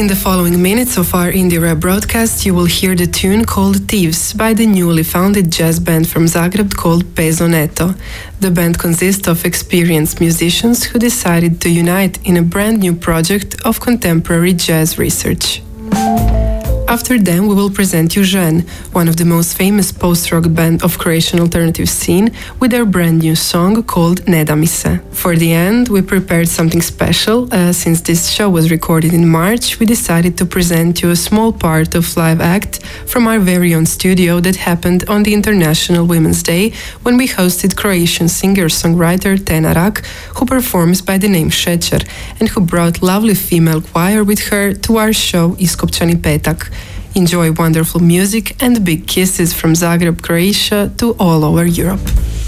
In the following minutes of our Indie Rap broadcast, you will hear the tune called Thieves by the newly founded jazz band from Zagreb called Peso Neto. The band consists of experienced musicians who decided to unite in a brand new project of contemporary jazz research. After them, we will present you Žen, one of the most famous post-rock band of Croatian alternative scene, with their brand new song called Ne da mi se. For the end, we prepared something special. Since this show was recorded in March, we decided to present you a small part of live act from our very own studio that happened on the International Women's Day, when we hosted Croatian singer-songwriter Tena Rak, who performs by the name Šećer, and who brought lovely female choir with her to our show Iskopčani Petak. Enjoy wonderful music and big kisses from Zagreb, Croatia to all over Europe.